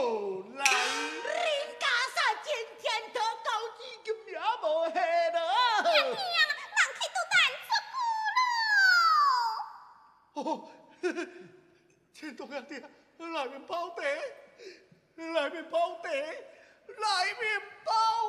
来， 人家啥今天得高级金也无下了。 娘娘，人去都难出久哦，钱东兄弟，内面跑茶，内面跑茶，内面跑。